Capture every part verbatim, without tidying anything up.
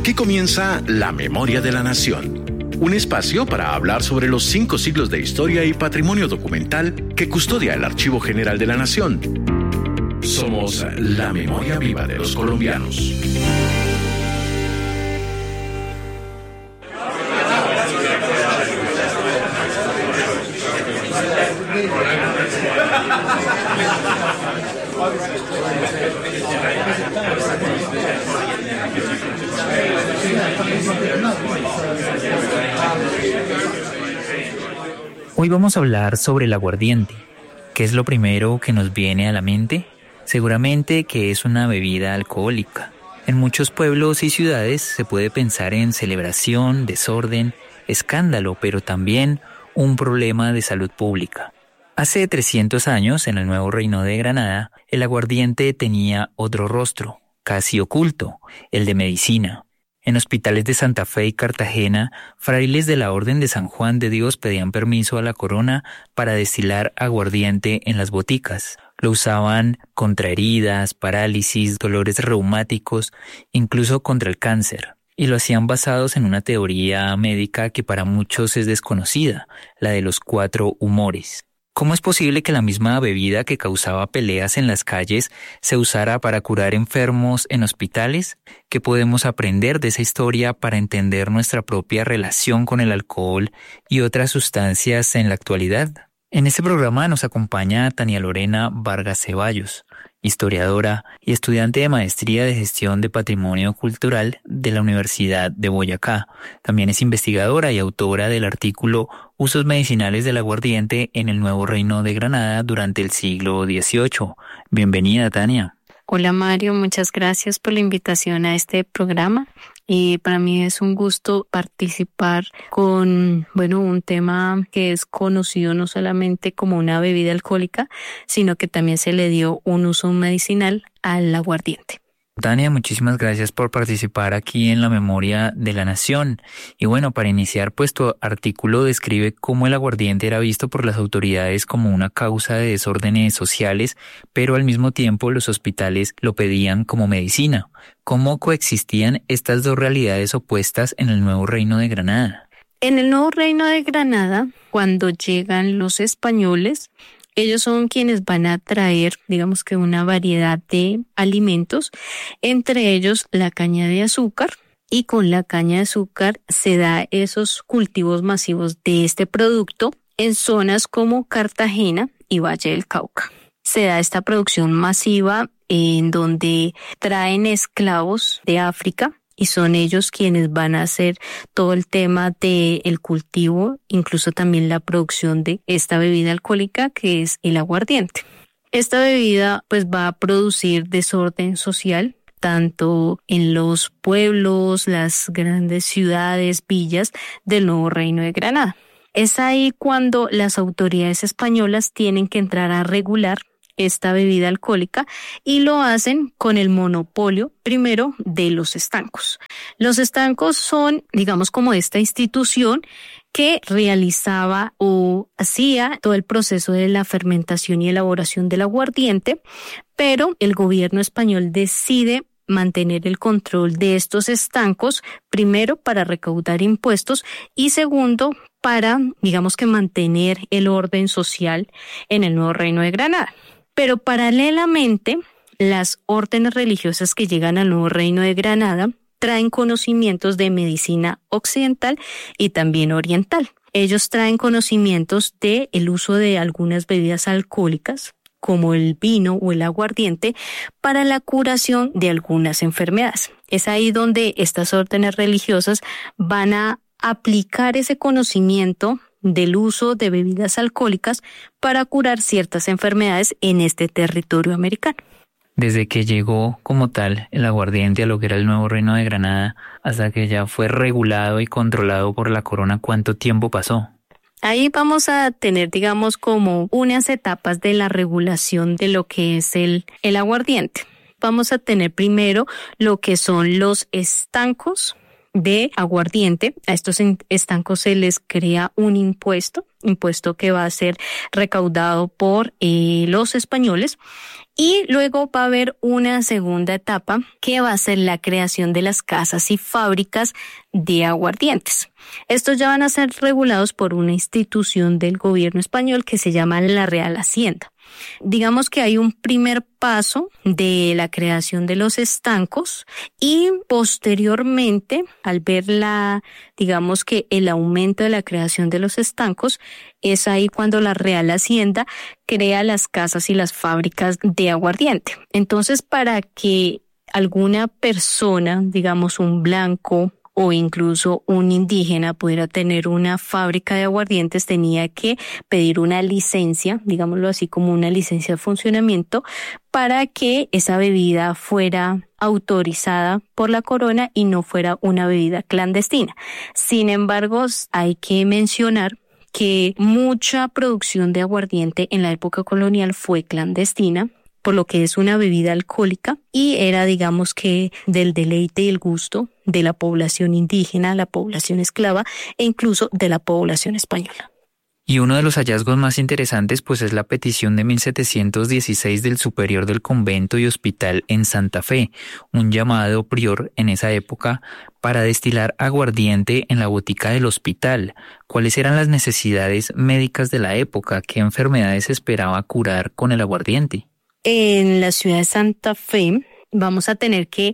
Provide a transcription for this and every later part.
Aquí comienza La Memoria de la Nación, un espacio para hablar sobre los cinco siglos de historia y patrimonio documental que custodia el Archivo General de la Nación. Somos la memoria viva de los colombianos. Hoy vamos a hablar sobre el aguardiente. ¿Qué es lo primero que nos viene a la mente? Seguramente que es una bebida alcohólica. En muchos pueblos y ciudades se puede pensar en celebración, desorden, escándalo, pero también un problema de salud pública. Hace trescientos años, en el Nuevo Reino de Granada, el aguardiente tenía otro rostro, casi oculto, el de medicina. En hospitales de Santa Fe y Cartagena, frailes de la Orden de San Juan de Dios pedían permiso a la corona para destilar aguardiente en las boticas. Lo usaban contra heridas, parálisis, dolores reumáticos, incluso contra el cáncer. Y lo hacían basados en una teoría médica que para muchos es desconocida, la de los cuatro humores. ¿Cómo es posible que la misma bebida que causaba peleas en las calles se usara para curar enfermos en hospitales? ¿Qué podemos aprender de esa historia para entender nuestra propia relación con el alcohol y otras sustancias en la actualidad? En este programa nos acompaña Tania Lorena Vargas Ceballos, historiadora y estudiante de Maestría de Gestión de Patrimonio Cultural de la Universidad de Boyacá. También es investigadora y autora del artículo Usos medicinales del aguardiente en el Nuevo Reino de Granada durante el siglo dieciocho. Bienvenida, Tania. Hola, Mario. Muchas gracias por la invitación a este programa. Y para mí es un gusto participar con, bueno, un tema que es conocido no solamente como una bebida alcohólica, sino que también se le dio un uso medicinal al aguardiente. Tania, muchísimas gracias por participar aquí en La Memoria de la Nación. Y bueno, para iniciar, pues tu artículo describe cómo el aguardiente era visto por las autoridades como una causa de desórdenes sociales, pero al mismo tiempo los hospitales lo pedían como medicina. ¿Cómo coexistían estas dos realidades opuestas en el Nuevo Reino de Granada? En el Nuevo Reino de Granada, cuando llegan los españoles, ellos son quienes van a traer, digamos que una variedad de alimentos, entre ellos la caña de azúcar, y con la caña de azúcar se da esos cultivos masivos de este producto en zonas como Cartagena y Valle del Cauca. Se da esta producción masiva en donde traen esclavos de África, y son ellos quienes van a hacer todo el tema del cultivo, incluso también la producción de esta bebida alcohólica que es el aguardiente. Esta bebida pues va a producir desorden social, tanto en los pueblos, las grandes ciudades, villas del Nuevo Reino de Granada. Es ahí cuando las autoridades españolas tienen que entrar a regular esta bebida alcohólica y lo hacen con el monopolio primero de los estancos. Los estancos son, digamos, como esta institución que realizaba o hacía todo el proceso de la fermentación y elaboración del aguardiente, pero el gobierno español decide mantener el control de estos estancos, primero para recaudar impuestos y segundo para, digamos que mantener el orden social en el Nuevo Reino de Granada. Pero paralelamente, las órdenes religiosas que llegan al Nuevo Reino de Granada traen conocimientos de medicina occidental y también oriental. Ellos traen conocimientos del uso de algunas bebidas alcohólicas, como el vino o el aguardiente, para la curación de algunas enfermedades. Es ahí donde estas órdenes religiosas van a aplicar ese conocimiento del uso de bebidas alcohólicas para curar ciertas enfermedades en este territorio americano. Desde que llegó como tal el aguardiente a lo que era el Nuevo Reino de Granada hasta que ya fue regulado y controlado por la corona, ¿cuánto tiempo pasó? Ahí vamos a tener, digamos, como unas etapas de la regulación de lo que es el, el aguardiente. Vamos a tener primero lo que son los estancos, de aguardiente. A estos estancos se les crea un impuesto, impuesto que va a ser recaudado por eh, los españoles. Y luego va a haber una segunda etapa que va a ser la creación de las casas y fábricas de aguardientes. Estos ya van a ser regulados por una institución del gobierno español que se llama la Real Hacienda. Digamos que hay un primer paso de la creación de los estancos y posteriormente, al ver la, digamos que el aumento de la creación de los estancos, es ahí cuando la Real Hacienda crea las casas y las fábricas de aguardiente. Entonces, para que alguna persona, digamos un blanco, o incluso un indígena pudiera tener una fábrica de aguardientes, tenía que pedir una licencia, digámoslo así como una licencia de funcionamiento, para que esa bebida fuera autorizada por la corona y no fuera una bebida clandestina. Sin embargo, hay que mencionar que mucha producción de aguardiente en la época colonial fue clandestina, por lo que es una bebida alcohólica y era, digamos que, del deleite y el gusto de la población indígena, la población esclava e incluso de la población española. Y uno de los hallazgos más interesantes pues es la petición de mil setecientos dieciséis del superior del convento y hospital en Santa Fe, un llamado prior en esa época para destilar aguardiente en la botica del hospital. ¿Cuáles eran las necesidades médicas de la época? ¿Qué enfermedades esperaba curar con el aguardiente? En la ciudad de Santa Fe vamos a tener que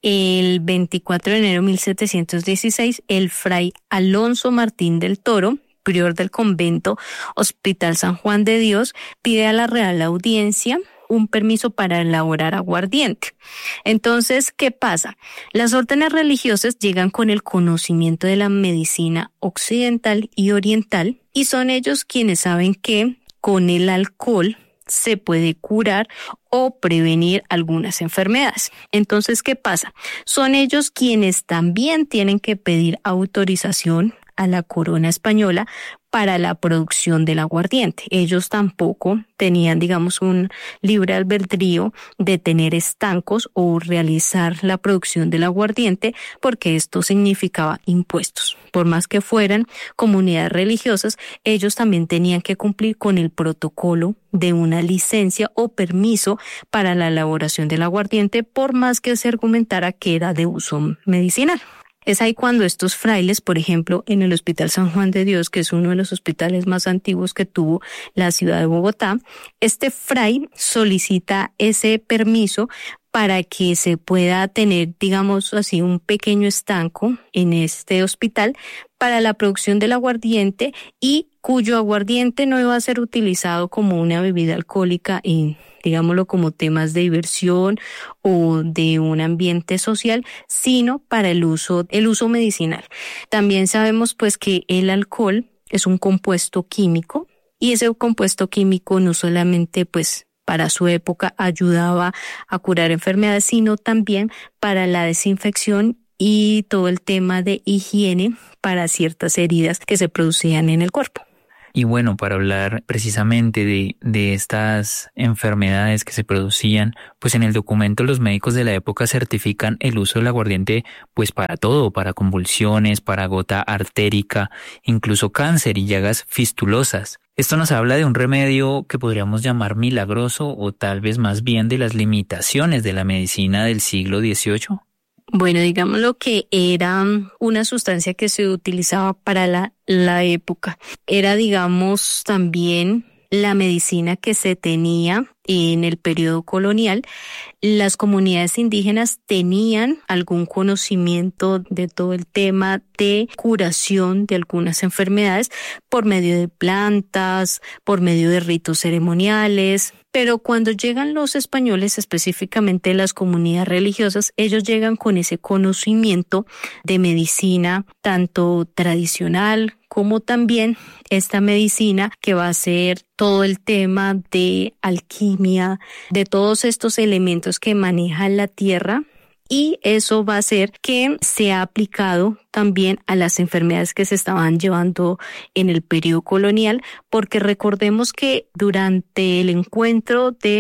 el veinticuatro de enero de mil setecientos dieciséis el fray Alonso Martín del Toro, prior del convento Hospital San Juan de Dios, pide a la Real Audiencia un permiso para elaborar aguardiente. Entonces, ¿qué pasa? Las órdenes religiosas llegan con el conocimiento de la medicina occidental y oriental y son ellos quienes saben que con el alcohol se puede curar o prevenir algunas enfermedades. Entonces, ¿qué pasa? Son ellos quienes también tienen que pedir autorización a la corona española para la producción del aguardiente. Ellos tampoco tenían, digamos, un libre albedrío de tener estancos o realizar la producción del aguardiente porque esto significaba impuestos. Por más que fueran comunidades religiosas, ellos también tenían que cumplir con el protocolo de una licencia o permiso para la elaboración del aguardiente, por más que se argumentara que era de uso medicinal. Es ahí cuando estos frailes, por ejemplo, en el Hospital San Juan de Dios, que es uno de los hospitales más antiguos que tuvo la ciudad de Bogotá, este fray solicita ese permiso para que se pueda tener, digamos así, un pequeño estanco en este hospital para la producción del aguardiente y cuyo aguardiente no iba a ser utilizado como una bebida alcohólica y digámoslo como temas de diversión o de un ambiente social, sino para el uso, el uso medicinal. También sabemos pues que el alcohol es un compuesto químico y ese compuesto químico no solamente pues para su época ayudaba a curar enfermedades, sino también para la desinfección y todo el tema de higiene para ciertas heridas que se producían en el cuerpo. Y bueno, para hablar precisamente de, de estas enfermedades que se producían, pues en el documento los médicos de la época certifican el uso del aguardiente pues para todo, para convulsiones, para gota artérica, incluso cáncer y llagas fistulosas. Esto nos habla de un remedio que podríamos llamar milagroso o tal vez más bien de las limitaciones de la medicina del siglo dieciocho. Bueno, digamos lo que era una sustancia que se utilizaba para la, la época. Era, digamos, también la medicina que se tenía en el periodo colonial. Las comunidades indígenas tenían algún conocimiento de todo el tema de curación de algunas enfermedades por medio de plantas, por medio de ritos ceremoniales. Pero cuando llegan los españoles, específicamente las comunidades religiosas, ellos llegan con ese conocimiento de medicina tanto tradicional como también esta medicina que va a ser todo el tema de alquimia, de todos estos elementos que maneja la tierra. Y eso va a hacer que sea aplicado también a las enfermedades que se estaban llevando en el periodo colonial, porque recordemos que durante el encuentro de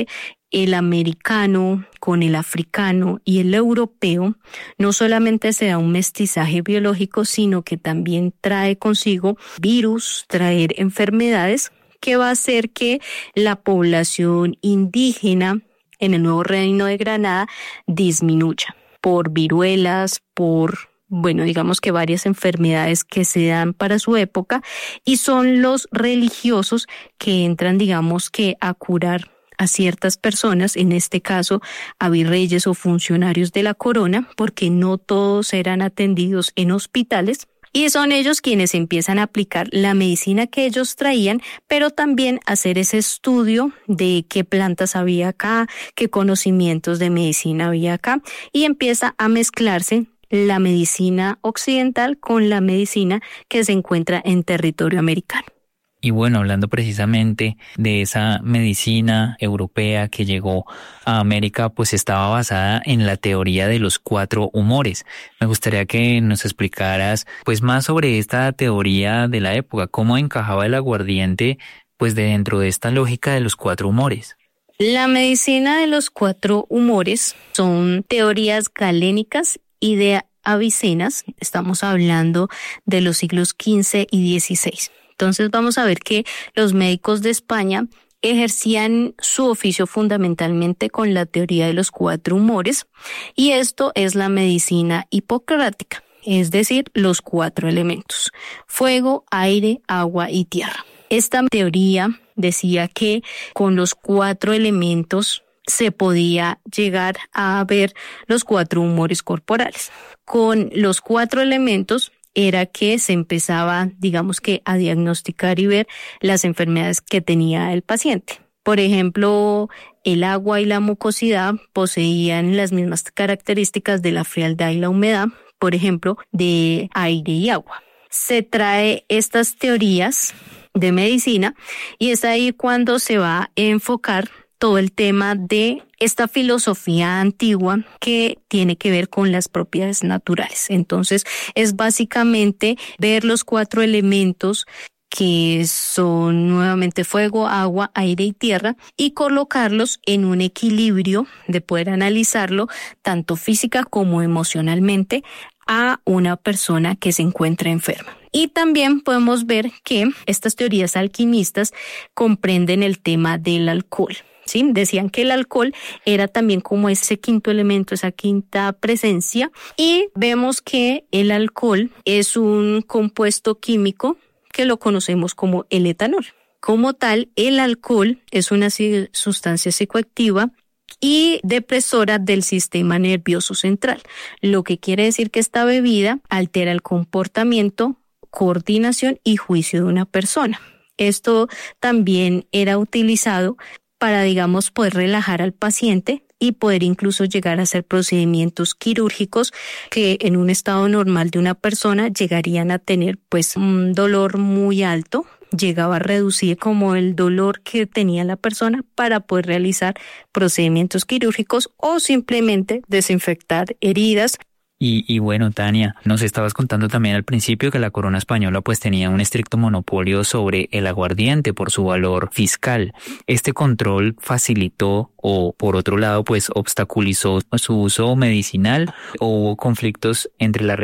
el americano con el africano y el europeo, no solamente se da un mestizaje biológico, sino que también trae consigo virus, traer enfermedades que va a hacer que la población indígena en el nuevo Reino de Granada disminuya por viruelas, por, bueno, digamos que varias enfermedades que se dan para su época, y son los religiosos que entran, digamos que a curar a ciertas personas, en este caso a virreyes o funcionarios de la corona, porque no todos eran atendidos en hospitales. Y son ellos quienes empiezan a aplicar la medicina que ellos traían, pero también hacer ese estudio de qué plantas había acá, qué conocimientos de medicina había acá, y empieza a mezclarse la medicina occidental con la medicina que se encuentra en territorio americano. Y bueno, hablando precisamente de esa medicina europea que llegó a América, pues estaba basada en la teoría de los cuatro humores. Me gustaría que nos explicaras pues más sobre esta teoría de la época, cómo encajaba el aguardiente pues de dentro de esta lógica de los cuatro humores. La medicina de los cuatro humores son teorías galénicas y de Avicenas. Estamos hablando de los siglos quince y dieciséis. Entonces vamos a ver que los médicos de España ejercían su oficio fundamentalmente con la teoría de los cuatro humores, y esto es la medicina hipocrática, es decir, los cuatro elementos: fuego, aire, agua y tierra. Esta teoría decía que con los cuatro elementos se podía llegar a ver los cuatro humores corporales. Con los cuatro elementos era que se empezaba, digamos que, a diagnosticar y ver las enfermedades que tenía el paciente. Por ejemplo, el agua y la mucosidad poseían las mismas características de la frialdad y la humedad, por ejemplo, de aire y agua. Se trae estas teorías de medicina y es ahí cuando se va a enfocar todo el tema de esta filosofía antigua que tiene que ver con las propiedades naturales. Entonces, es básicamente ver los cuatro elementos que son nuevamente fuego, agua, aire y tierra, y colocarlos en un equilibrio de poder analizarlo tanto física como emocionalmente a una persona que se encuentra enferma. Y también podemos ver que estas teorías alquimistas comprenden el tema del alcohol. ¿Sí? Decían que el alcohol era también como ese quinto elemento, esa quinta presencia, y vemos que el alcohol es un compuesto químico que lo conocemos como el etanol. Como tal, el alcohol es una sustancia psicoactiva y depresora del sistema nervioso central, lo que quiere decir que esta bebida altera el comportamiento, coordinación y juicio de una persona. Esto también era utilizado para, digamos, poder relajar al paciente y poder incluso llegar a hacer procedimientos quirúrgicos que en un estado normal de una persona llegarían a tener pues un dolor muy alto, llegaba a reducir como el dolor que tenía la persona para poder realizar procedimientos quirúrgicos o simplemente desinfectar heridas. Y, y bueno, Tania, nos estabas contando también al principio que la corona española pues tenía un estricto monopolio sobre el aguardiente por su valor fiscal. ¿Este control facilitó o por otro lado pues obstaculizó su uso medicinal o hubo conflictos entre la